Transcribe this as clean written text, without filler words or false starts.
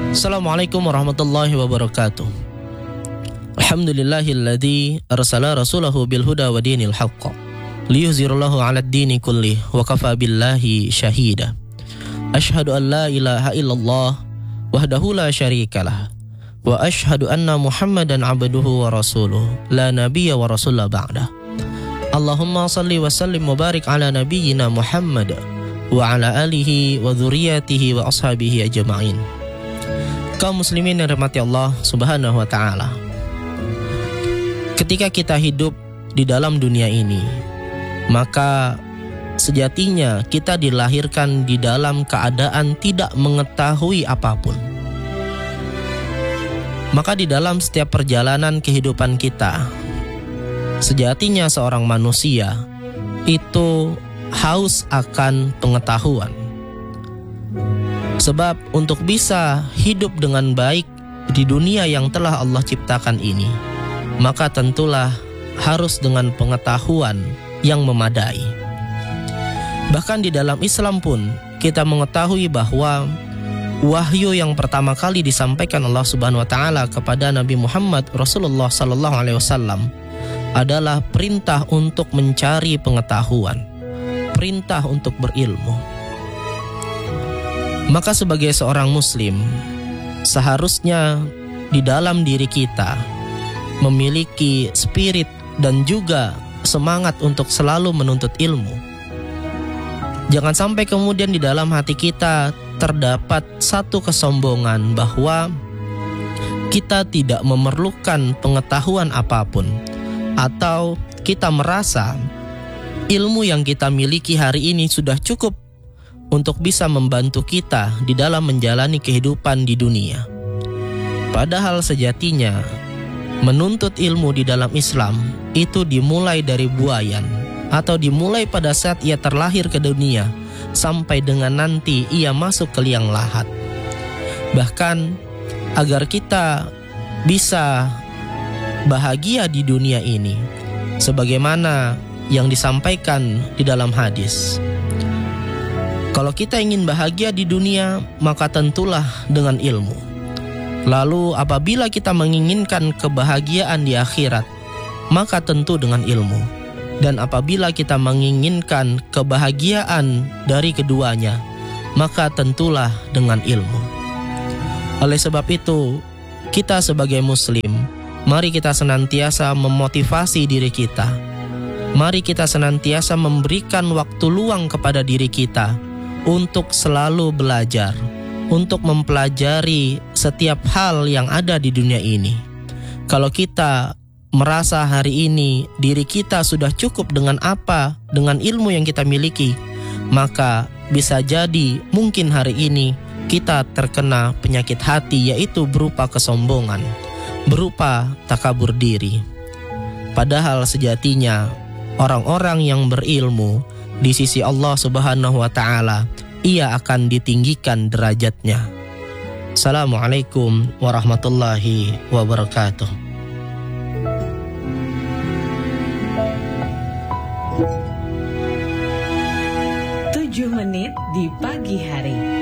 Assalamualaikum warahmatullahi wabarakatuh. Alhamdulillahilladzi arsala rasulahu bil huda wa dinil haqq liyuzhirahu 'alad dini kullih wa kafa billahi syahida. Asyhadu an la ilaha illallah wahdahu la syarikalah wa asyhadu anna Muhammadan 'abduhu wa rasuluh la nabiyya wa rasulla ba'dah. Allahumma salli wa sallim wa barik ala nabiyyina Muhammad wa ala alihi wa dzurriyyatihi wa ashabihi ajma'in. Kaum muslimin yang dirahmati Allah Subhanahu wa taala. Ketika kita hidup di dalam dunia ini, maka sejatinya kita dilahirkan di dalam keadaan tidak mengetahui apapun. Maka di dalam setiap perjalanan kehidupan kita, sejatinya seorang manusia itu haus akan pengetahuan. Sebab untuk bisa hidup dengan baik di dunia yang telah Allah ciptakan ini, maka tentulah harus dengan pengetahuan yang memadai. Bahkan di dalam Islam pun kita mengetahui bahwa wahyu yang pertama kali disampaikan Allah Subhanahu wa taala kepada Nabi Muhammad Rasulullah sallallahu alaihi wasallam adalah perintah untuk mencari pengetahuan, perintah untuk berilmu. Maka sebagai seorang muslim, seharusnya di dalam diri kita memiliki spirit dan juga semangat untuk selalu menuntut ilmu. Jangan sampai kemudian di dalam hati kita terdapat satu kesombongan bahwa kita tidak memerlukan pengetahuan apapun, atau kita merasa ilmu yang kita miliki hari ini sudah cukup untuk bisa membantu kita di dalam menjalani kehidupan di dunia. Padahal sejatinya menuntut ilmu di dalam Islam itu dimulai dari buayan, atau dimulai pada saat ia terlahir ke dunia sampai dengan nanti ia masuk ke liang lahat. Bahkan agar kita bisa bahagia di dunia ini, sebagaimana yang disampaikan di dalam hadis, kalau kita ingin bahagia di dunia, maka tentulah dengan ilmu. Lalu apabila kita menginginkan kebahagiaan di akhirat, maka tentu dengan ilmu. Dan apabila kita menginginkan kebahagiaan dari keduanya, maka tentulah dengan ilmu. Oleh sebab itu, kita sebagai muslim, mari kita senantiasa memotivasi diri kita. Mari kita senantiasa memberikan waktu luang kepada diri kita untuk selalu belajar, untuk mempelajari setiap hal yang ada di dunia ini. Kalau kita merasa hari ini diri kita sudah cukup dengan ilmu yang kita miliki, maka bisa jadi mungkin hari ini kita terkena penyakit hati, yaitu berupa kesombongan, berupa takabur diri. Padahal sejatinya orang-orang yang berilmu di sisi Allah Subhanahu wa taala, ia akan ditinggikan derajatnya. Assalamualaikum warahmatullahi wabarakatuh. 7 menit di pagi hari.